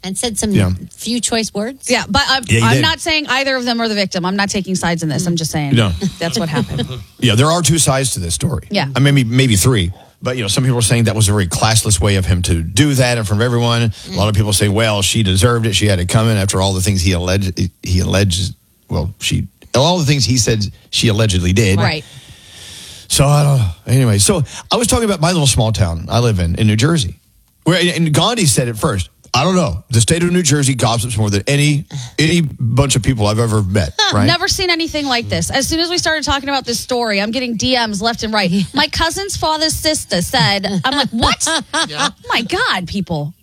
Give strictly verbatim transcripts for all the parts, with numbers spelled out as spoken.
And said some Yeah. few choice words. Yeah, but I'm, Yeah, you I'm did. not saying either of them are the victim. I'm not taking sides in this. I'm just saying No. that's what happened. Yeah, there are two sides to this story. Yeah. I mean, maybe, maybe three. But, you know, some people are saying that was a very classless way of him to do that in front of everyone. Mm. A lot of people say, well, she deserved it. She had it coming after all the things he alleged. He alleged, well, she, all the things he said she allegedly did. Right. So, I don't know. Anyway, so I was talking about my little small town I live in, in New Jersey. Where, and Gandhi said it first. I don't know. The state of New Jersey gossips more than any any bunch of people I've ever met. Right? Never seen anything like this. As soon as we started talking about this story, I'm getting D Ms left and right. My cousin's father's sister said, I'm like, what? Yeah. Oh my God, people.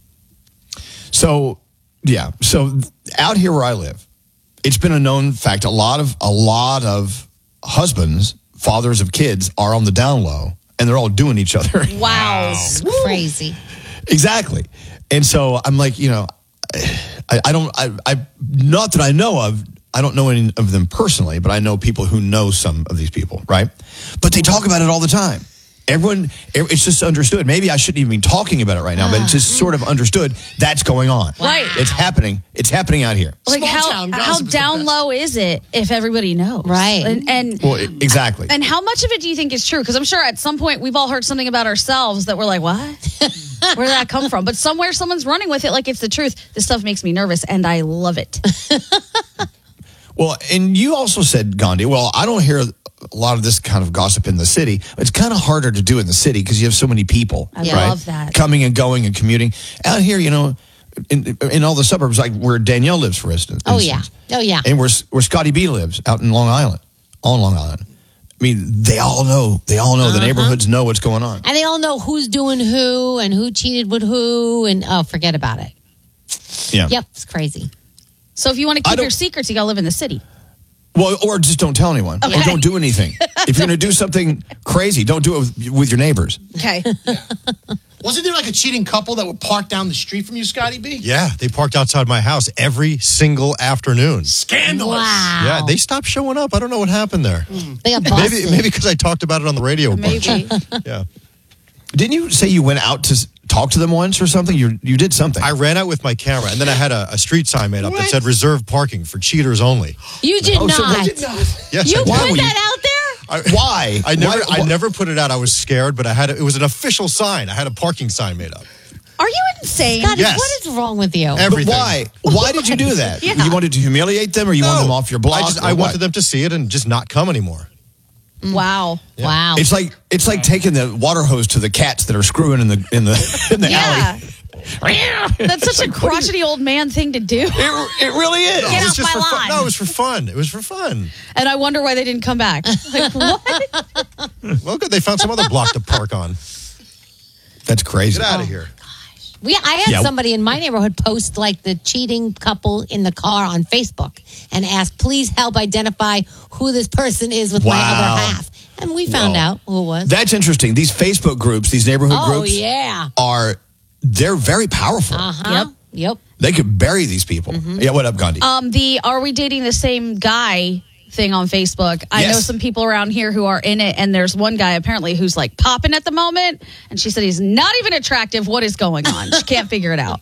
So, yeah. So out here where I live, it's been a known fact. A lot of a lot of husbands, fathers of kids, are on the down low, and they're all doing each other. Wow. It's crazy. Exactly. And so I'm like, you know, I, I don't, I, I, not that I know of, I don't know any of them personally, but I know people who know some of these people, right? But they talk about it all the time. Everyone, it's just understood. Maybe I shouldn't even be talking about it right now, but it's just sort of understood that's going on. Right. It's happening. It's happening out here. Like Small how town how gossip is the down best. low is it if everybody knows? Right. And and, Well, e- exactly. and how much of it do you think is true? Because I'm sure at some point we've all heard something about ourselves that we're like, what? Where did that come from? But somewhere someone's running with it like it's the truth. This stuff makes me nervous, and I love it. Well, and you also said, Gandhi, well, I don't hear a lot of this kind of gossip in the city. It's kind of harder to do in the city because you have so many people. I right? love that. Coming and going and commuting. Out here, you know, in, in all the suburbs, like where Danielle lives, for instance. Oh, yeah. instance, Oh, yeah. And where, where Scotty B lives, out in Long Island, on Long Island. I mean, they all know. They all know. The Uh-huh. neighborhoods know what's going on. And they all know who's doing who and who cheated with who. And oh, forget about it. Yeah. Yep, it's crazy. So if you want to I keep don't- your secrets, you got to live in the city. Well, or just don't tell anyone. Or Okay. don't do anything. If you're going to do something crazy, don't do it with, with your neighbors. Okay. Wasn't there like a cheating couple that would park down the street from you, Scotty B? Yeah, they parked outside my house every single afternoon. Scandalous. Wow. Yeah, they stopped showing up. I don't know what happened there. They got busted. Maybe maybe because I talked about it on the radio a bunch. Maybe. Yeah. Didn't you say you went out to s- talk to them once or something? You you did something. I ran out with my camera, and then I had a, a street sign made up that What? said reserved parking for cheaters only. You did Oh, not. so what Did not. Yes, You I put did. were you- that out there? I, Why? I never Why- I why- never put it out. I was scared, but I had a, it was an official sign. I had a parking sign made up. Are you insane? Scotty, Yes. what is wrong with you? But Everything. why? Why did you do that? Yeah. You wanted to humiliate them, or you wanted No. them off your block? I, just, or I what? wanted them to see it and just not come anymore. Wow. Wow. It's like it's like taking the water hose to the cats that are screwing in the in the in the Yeah. alley. That's such a crotchety old man thing to do. It, it really is. Get it was off just my for fun. lawn. No, it was for fun. It was for fun. And I wonder why they didn't come back. Like, what? Well, good. They found some other block to park on. That's crazy. Get out of here. We, I had Yeah. somebody in my neighborhood post like the cheating couple in the car on Facebook and ask, please help identify who this person is with my Wow. other half. And we found Wow. out who it was. That's interesting. These Facebook groups, these neighborhood oh, groups, yeah. are they're very powerful. Uh-huh. Yep. Yep. They could bury these people. Mm-hmm. Yeah. What up, Gandhi? Um, the Are We Dating the Same Guy thing on Facebook. I Yes. know some people around here who are in it, and there's one guy apparently who's like popping at the moment, and she said he's not even attractive. What is going on? She can't figure it out.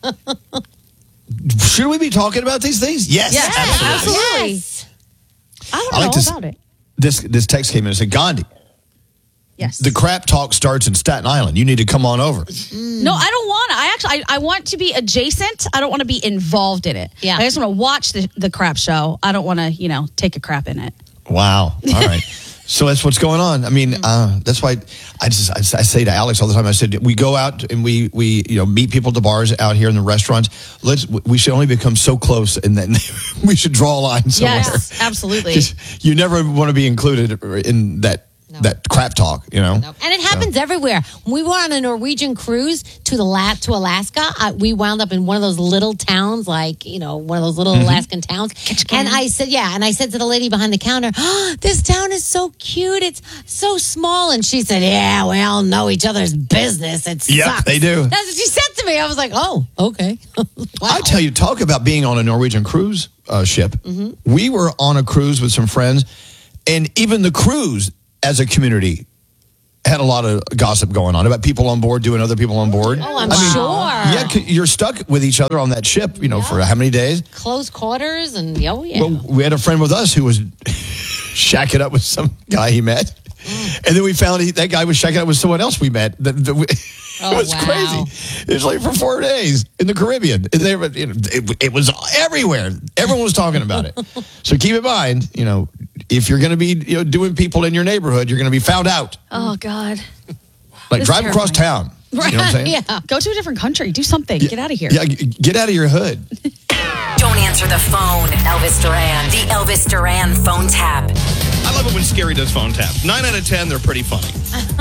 Should we be talking about these things? Yes. Yes, absolutely. absolutely. Yes. I don't I know like this- about it. This this text came in and said, Gandhi, Yes. the crap talk starts in Staten Island. You need to come on over. No, I don't want to. I actually, I, I want to be adjacent. I don't want to be involved in it. Yeah. I just want to watch the, the crap show. I don't want to, you know, take a crap in it. Wow. All right. So that's what's going on. I mean, uh, that's why I just I, I say to Alex all the time. I said we go out and we we you know meet people at the bars out here in the restaurants. Let's we should only become so close, and then we should draw a line somewhere. Yes, absolutely. 'Cause you never want to be included in that No. that crap talk. You know. Nope. And it happens everywhere. When we were on a Norwegian cruise to the La- to Alaska, I, we wound up in one of those little towns, like, you know, one of those little Alaskan towns. And I said, yeah, and I said to the lady behind the counter, oh, this town is so cute. It's so small. And she said, yeah, we all know each other's business. It Yep, sucks. they do. That's what she said to me. I was like, oh, okay. Wow. I tell you, talk about being on a Norwegian cruise uh, ship. Mm-hmm. We were on a cruise with some friends, and even the cruise as a community had a lot of gossip going on about people on board doing other people on board. Oh, I'm I mean, sure. Yeah, c- you're stuck with each other on that ship, you know, for how many days? Close quarters and oh yeah. Well, we had a friend with us who was shacking up with some guy he met. And then we found he, that guy was shacking up with someone else we met. That, that we, Oh, it was wow. crazy. It was like for four days in the Caribbean. And they were, you know, it, it was everywhere. Everyone was talking about it. So keep in mind, you know, if you're going to be you know, doing people in your neighborhood, you're going to be found out. Oh, God. Like That's drive across terrifying. town. You know what I'm saying? Yeah. Go to a different country. Do something. Get out of here. Yeah, g- get out of your hood. Don't answer the phone. Elvis Duran. The Elvis Duran phone tap. I love it when Scary does phone taps. Nine out of ten, they're pretty funny.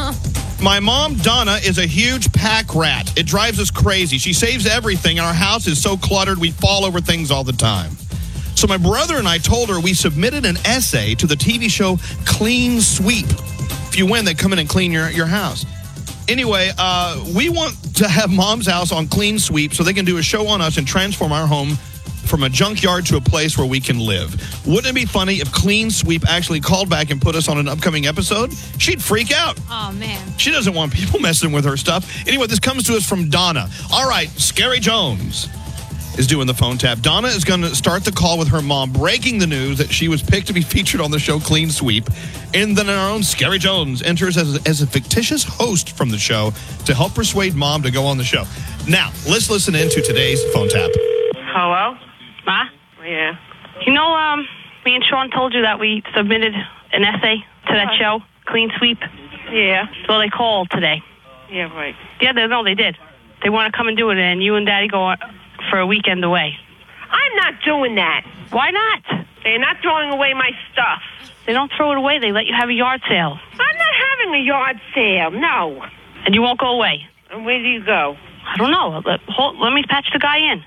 My mom, Donna, is a huge pack rat. It drives us crazy. She saves everything. Our house is so cluttered, we fall over things all the time. So my brother and I told her we submitted an essay to the T V show Clean Sweep. If you win, they come in and clean your, your house. Anyway, uh, we want to have Mom's house on Clean Sweep so they can do a show on us and transform our home from a junkyard to a place where we can live. Wouldn't it be funny if Clean Sweep actually called back and put us on an upcoming episode? She'd freak out. Oh man. She doesn't want people messing with her stuff. Anyway, this comes to us from Donna. All right, Scary Jones is doing the phone tap. Donna is going to start the call with her mom, breaking the news that she was picked to be featured on the show Clean Sweep. And then our own Scary Jones enters as a, as a fictitious host from the show to help persuade Mom to go on the show. Now, let's listen in to today's phone tap. Hello? Ma? Yeah. You know, um, me and Sean told you that we submitted an essay to that show, Clean Sweep? Yeah. Well, they called today. Yeah, right. Yeah, they, no, they did. They want to come and do it, and you and Daddy go on for a weekend away. I'm not doing that. Why not? They're not throwing away my stuff. They don't throw it away. They let you have a yard sale. I'm not having a yard sale, no. And you won't go away. And where do you go? I don't know. Let, hold, let me patch the guy in.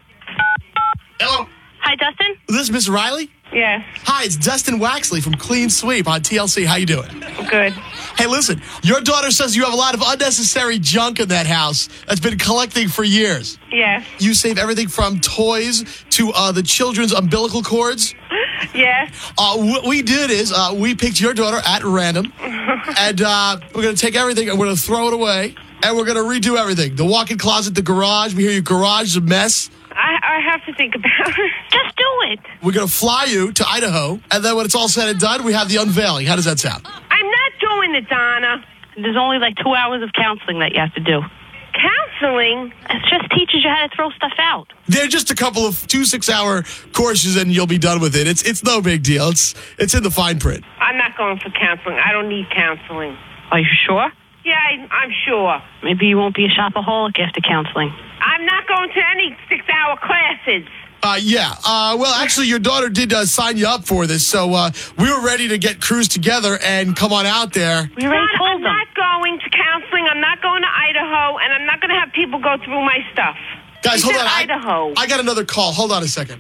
Hello. Hi, Dustin. Is this Miss Riley? Yeah. Hi, it's Dustin Waxley from Clean Sweep on T L C. How you doing? Good. Hey, listen, your daughter says you have a lot of unnecessary junk in that house that's been collecting for years. Yeah. You save everything from toys to uh, the children's umbilical cords. Yeah. Uh, what we did is uh, we picked your daughter at random, and uh, we're going to take everything and we're going to throw it away, and we're going to redo everything. The walk-in closet, the garage. We hear your garage is a mess. I, I have to think about it. Just do it. We're going to fly you to Idaho, and then when it's all said and done, we have the unveiling. How does that sound? I'm not doing it, Donna. There's only like two hours of counseling that you have to do. Counseling? It just teaches you how to throw stuff out. They're just a couple of two six-hour courses, and you'll be done with it. It's it's no big deal. It's it's in the fine print. I'm not going for counseling. I don't need counseling. Are you sure? Yeah, I, I'm sure. Maybe you won't be a shopaholic after counseling. I'm not going to any six-hour classes. Uh, yeah. Uh, well, actually, your daughter did uh, sign you up for this, so uh, we were ready to get crews together and come on out there. We already Donna, told I'm them. not going to counseling. I'm not going to Idaho, and I'm not going to have people go through my stuff. Guys, You hold said on. I- Idaho. I got another call. Hold on a second.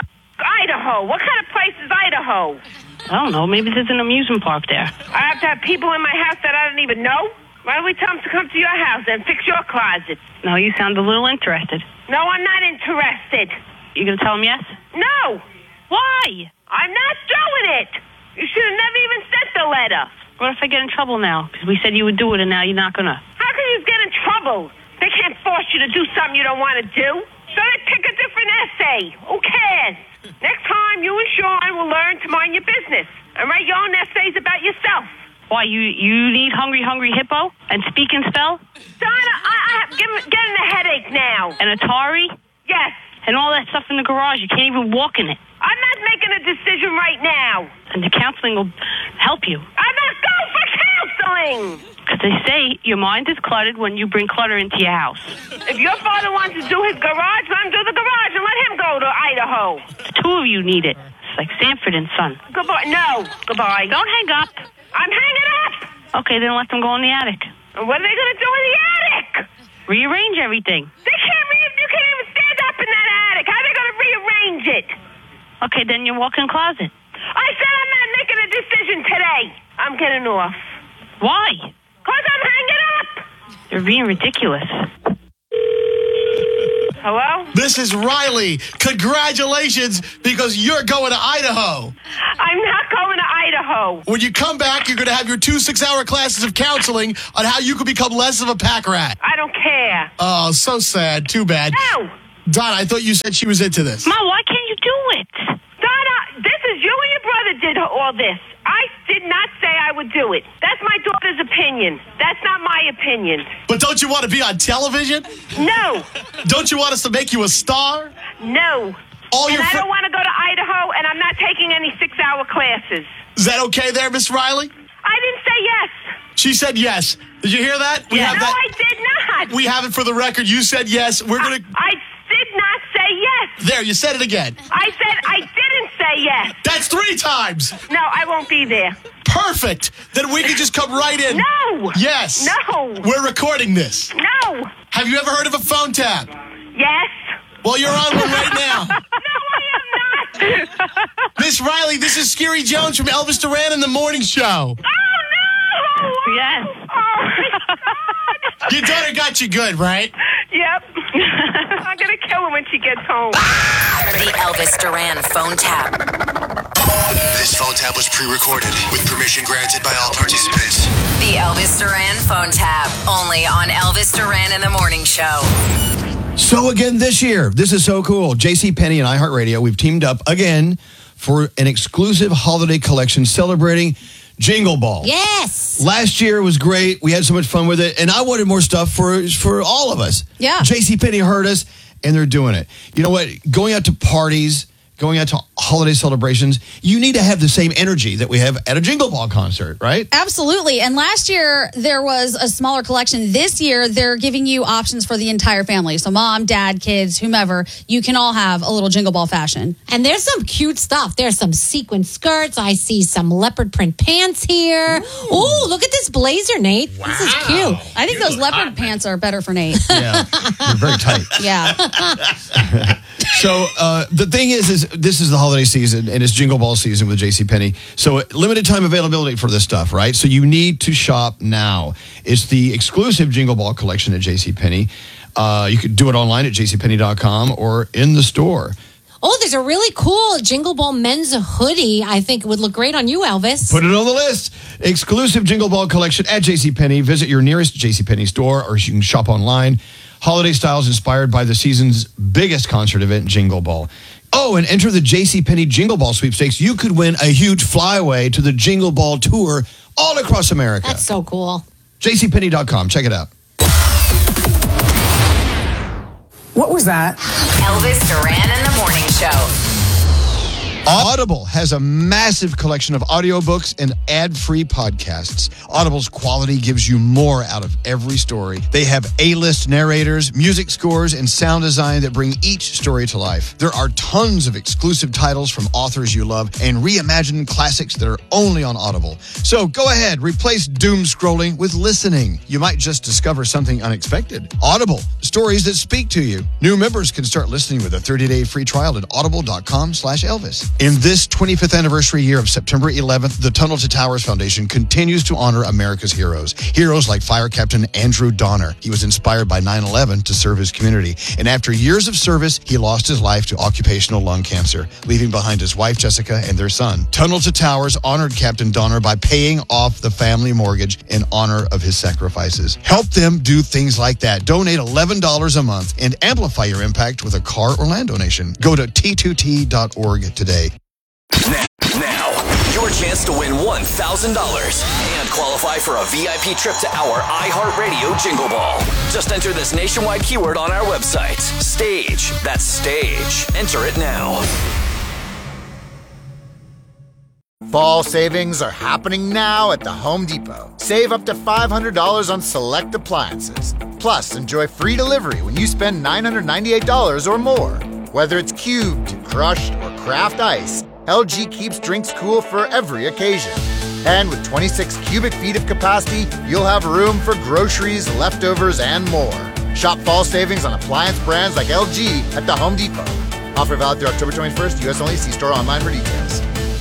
Idaho? What kind of place is Idaho? I don't know. Maybe there's an amusement park there. I have to have people in my house that I don't even know? Why don't we tell them to come to your house and fix your closet? No, you sound a little interested. No, I'm not interested. You gonna tell them yes? No, Why? I'm not doing it. You should have never even sent the letter. What if I get in trouble now? Because we said you would do it, and now you're not gonna. How can you get in trouble? They can't force you to do something you don't want to do. So they pick a different essay. Who cares? Next time, you and Sean will learn to mind your business and write your own essays about yourself. Why, you you need Hungry Hungry Hippo and Speak and Spell Donna, I, I have given, getting a headache now. and Atari Yes. and all that stuff in the garage? You can't even walk in it. I'm not making a decision right now. And the counseling will help you. I'm not going for counseling. Because they say your mind is cluttered when you bring clutter into your house. If your father wants to do his garage, let him do the garage and let him go to Idaho. The two of you need it. It's like Sanford and Son. Goodbye. No. Goodbye. Don't hang up. I'm hanging up. Okay, then let them go in the attic. And what are they going to do in the attic? Rearrange everything. They can't. Re- you can't even stand up in that attic. How are they going to rearrange it? Okay, then your walk-in closet. I said I'm not making a decision today. I'm getting off. Why? Cause I'm hanging up. You're being ridiculous. Hello? This is Riley. Congratulations, because you're going to Idaho. I'm not going to Idaho. Idaho. When you come back, you're going to have your two six-hour classes of counseling on how you can become less of a pack rat. I don't care. Oh, so sad. Too bad. No. Donna, I thought you said she was into this. Mom, why can't you do it? Donna, this is you and your brother did all this. I did not say I would do it. That's my daughter's opinion. That's not my opinion. But don't you want to be on television? No. Don't you want us to make you a star? No. All and your I fr- don't want to go to Idaho, and I'm not taking any six-hour classes. Is that okay there, Miss Riley? I didn't say yes. She said yes. Did you hear that? We no, have that. I did not. We have it for the record. You said yes. We're I, going to... I did not say yes. There, you said it again. I said I didn't say yes. That's three times. No, I won't be there. Perfect. Then we can just come right in. No. Yes. No. We're recording this. No. Have you ever heard of a phone tap? Yes. Well, you're on one right now. No, I am not. Miss Riley, this is Scary Jones from Elvis Duran in the Morning Show. Oh, no. Yes. Oh, my God. Your daughter got you good, right? Yep. I'm going to kill her when she gets home. The Elvis Duran phone tap. This phone tap was pre-recorded with permission granted by all participants. The Elvis Duran phone tap. Only on Elvis Duran in the Morning Show. So again this year, this is so cool. JCPenney and iHeartRadio, we've teamed up again for an exclusive holiday collection celebrating Jingle Ball. Yes. Last year was great. We had so much fun with it, and I wanted more stuff for for all of us. Yeah. JCPenney heard us, and they're doing it. You know what? Going out to parties, going out to holiday celebrations, you need to have the same energy that we have at a Jingle Ball concert, right? Absolutely. And last year, there was a smaller collection. This year, they're giving you options for the entire family. So mom, dad, kids, whomever, you can all have a little Jingle Ball fashion. And there's some cute stuff. There's some sequin skirts. I see some leopard print pants here. Ooh, look at this blazer, Nate. This is cute. I think those leopard pants are better for Nate. Yeah. They're very tight. Yeah. So uh, the thing is, is this is the holiday season, and it's Jingle Ball season with JCPenney. So limited time availability for this stuff, right? So you need to shop now. It's the exclusive Jingle Ball collection at JCPenney. Uh, you could do it online at j c penney dot com or in the store. Oh, there's a really cool Jingle Ball men's hoodie. I think it would look great on you, Elvis. Put it on the list. Exclusive Jingle Ball collection at JCPenney. Visit your nearest JCPenney store, or you can shop online. Holiday styles inspired by the season's biggest concert event, Jingle Ball. Oh, and enter the JCPenney Jingle Ball sweepstakes. You could win a huge flyaway to the Jingle Ball tour all across America. That's so cool. j c penney dot com. Check it out. What was that? Elvis Duran in the Morning Show. Audible has a massive collection of audiobooks and ad-free podcasts. Audible's quality gives you more out of every story. They have A-list narrators, music scores, and sound design that bring each story to life. There are tons of exclusive titles from authors you love and reimagined classics that are only on Audible. So go ahead, replace doom scrolling with listening. You might just discover something unexpected. Audible, stories that speak to you. New members can start listening with a thirty-day free trial at audible dot com slash Elvis. In this twenty-fifth anniversary year of September eleventh, the Tunnel to Towers Foundation continues to honor America's heroes. Heroes like Fire Captain Andrew Donner. He was inspired by nine eleven to serve his community. And after years of service, he lost his life to occupational lung cancer, leaving behind his wife, Jessica, and their son. Tunnel to Towers honored Captain Donner by paying off the family mortgage in honor of his sacrifices. Help them do things like that. Donate eleven dollars a month and amplify your impact with a car or land donation. Go to T two T dot org today. Now, now, your chance to win one thousand dollars and qualify for a V I P trip to our iHeartRadio Jingle Ball. Just enter this nationwide keyword on our website. Stage. That's stage. Enter it now. Fall savings are happening now at the Home Depot. Save up to five hundred dollars on select appliances. Plus, enjoy free delivery when you spend nine hundred ninety-eight dollars or more. Whether it's cubed, crushed, or craft ice, L G keeps drinks cool for every occasion. And with twenty-six cubic feet of capacity, you'll have room for groceries, leftovers, and more. Shop fall savings on appliance brands like L G at the Home Depot. Offer valid through October twenty-first, U S only. See store online for details.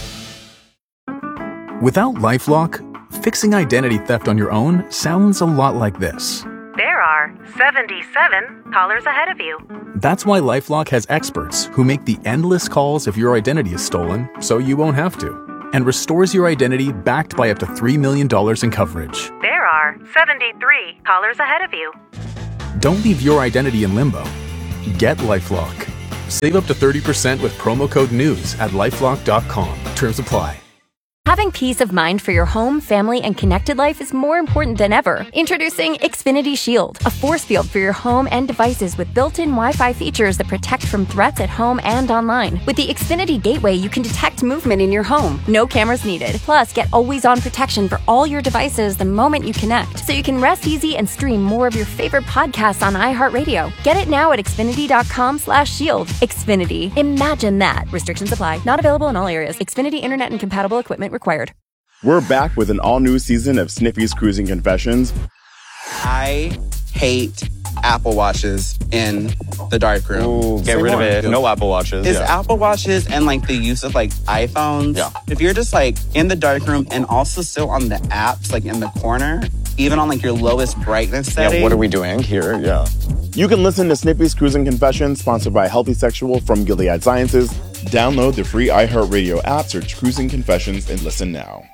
Without LifeLock, fixing identity theft on your own sounds a lot like this. There are seventy-seven callers ahead of you. That's why LifeLock has experts who make the endless calls if your identity is stolen, so you won't have to. and restores your identity backed by up to three million dollars in coverage. There are seventy-three callers ahead of you. Don't leave your identity in limbo. Get LifeLock. Save up to thirty percent with promo code NEWS at lifelock dot com. Terms apply. Having peace of mind for your home, family, and connected life is more important than ever. Introducing Xfinity Shield, a force field for your home and devices with built-in Wi-Fi features that protect from threats at home and online. With the Xfinity Gateway, you can detect movement in your home. No cameras needed. Plus, get always-on protection for all your devices the moment you connect, so you can rest easy and stream more of your favorite podcasts on iHeartRadio. Get it now at xfinity.com slash shield. Xfinity. Imagine that. Restrictions apply. Not available in all areas. Xfinity Internet and compatible equipment required. We're back with an all-new season of Snippy's Cruising Confessions. I hate Apple Watches in the darkroom. Ooh, get rid of it. No Apple Watches. It's yeah. Apple Watches and like the use of like iPhones. Yeah. If you're just like in the darkroom and also still on the apps, like in the corner, even on like your lowest brightness setting. Yeah, what are we doing here? Yeah. You can listen to Snippy's Cruising Confessions, sponsored by Healthy Sexual from Gilead Sciences. Download the free iHeartRadio app, search Cruising Confessions, and listen now.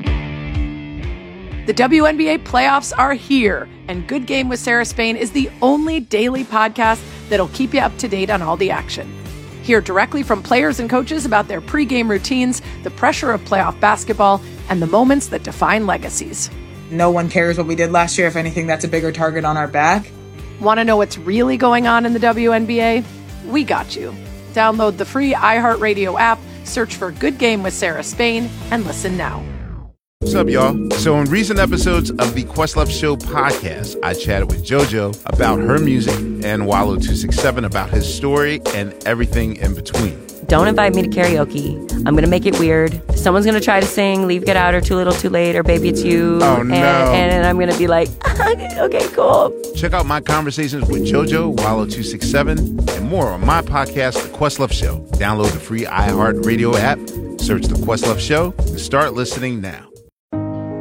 The W N B A playoffs are here, and Good Game with Sarah Spain is the only daily podcast that'll keep you up to date on all the action. Hear directly from players and coaches about their pregame routines, the pressure of playoff basketball, and the moments that define legacies. No one cares what we did last year. If anything, that's a bigger target on our back. Want to know what's really going on in the W N B A? We got you. Download the free iHeartRadio app, search for Good Game with Sarah Spain, and listen now. What's up, y'all? So in recent episodes of the Questlove Show podcast, I chatted with JoJo about her music and Wallow two six seven about his story and everything in between. Don't invite me to karaoke. I'm going to make it weird. Someone's going to try to sing Leave, Get Out, or Too Little, Too Late, or Baby It's You. Oh, and, no. And I'm going to be like, okay, cool. Check out my conversations with JoJo, Wallow two six seven, and more on my podcast, The Questlove Show. Download the free iHeartRadio app, search The Questlove Show, and start listening now.